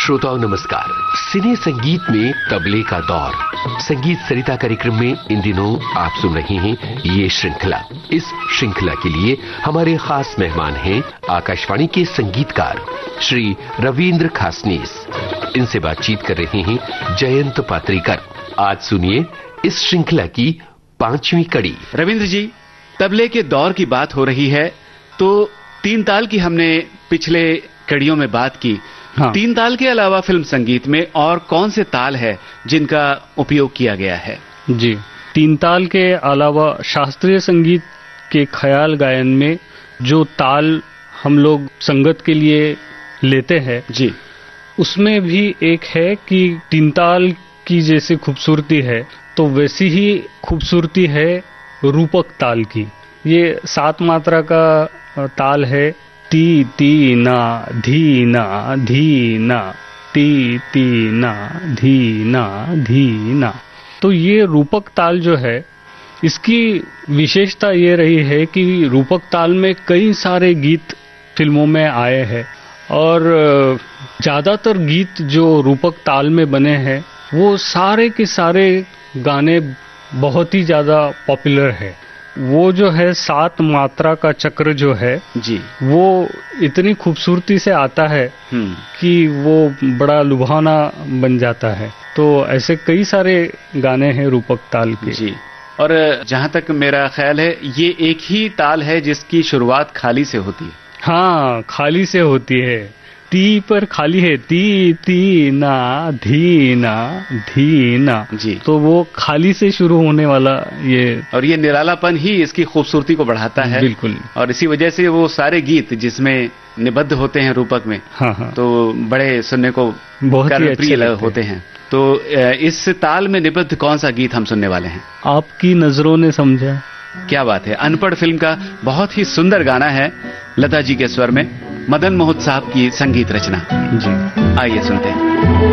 श्रोताओं नमस्कार। सिने संगीत में तबले का दौर, संगीत सरिता कार्यक्रम में इन दिनों आप सुन रहे हैं ये श्रृंखला। इस श्रृंखला के लिए हमारे खास मेहमान हैं आकाशवाणी के संगीतकार श्री रविंद्र खासनीस। इनसे बातचीत कर रहे हैं जयंत पात्रीकर। आज सुनिए इस श्रृंखला की 5वीं कड़ी। रविंद्र जी, तबले के दौर की बात हो रही है तो तीन ताल की हमने पिछले कड़ियों में बात की। हाँ। तीन ताल के अलावा फिल्म संगीत में और कौन से ताल है जिनका उपयोग किया गया है? जी, तीन ताल के अलावा शास्त्रीय संगीत के ख्याल गायन में जो ताल हम लोग संगत के लिए लेते हैं जी, उसमें भी एक है कि तीन ताल की जैसी खूबसूरती है तो वैसी ही खूबसूरती है रूपक ताल की। ये 7 मात्रा का ताल है। ती ती ना धी ना धी ना, ती ती ना धी ना धी ना। तो ये रूपक ताल जो है, इसकी विशेषता ये रही है कि रूपक ताल में कई सारे गीत फिल्मों में आए हैं और ज्यादातर गीत जो रूपक ताल में बने हैं वो सारे के सारे गाने बहुत ही ज्यादा पॉपुलर है। वो जो है 7 मात्रा का चक्र जो है जी, वो इतनी खूबसूरती से आता है कि वो बड़ा लुभावना बन जाता है। तो ऐसे कई सारे गाने हैं रूपक ताल के जी। और जहां तक मेरा ख्याल है ये एक ही ताल है जिसकी शुरुआत खाली से होती है। हाँ, खाली से होती है। ती पर खाली है, ती ती ना धी ना धी ना जी। तो वो खाली से शुरू होने वाला ये, और ये निरालापन ही इसकी खूबसूरती को बढ़ाता है। बिल्कुल। और इसी वजह से वो सारे गीत जिसमें निबद्ध होते हैं रूपक में, हाँ हाँ, तो बड़े सुनने को बहुत ही अच्छे प्रिय लगते होते हैं। तो इस ताल में निबद्ध कौन सा गीत हम सुनने वाले हैं? आपकी नजरों ने समझा। क्या बात है। अनपढ़ फिल्म का बहुत ही सुंदर गाना है, लता जी के स्वर में, मदन मोहन साहब की संगीत रचना। जी, आइए सुनते हैं।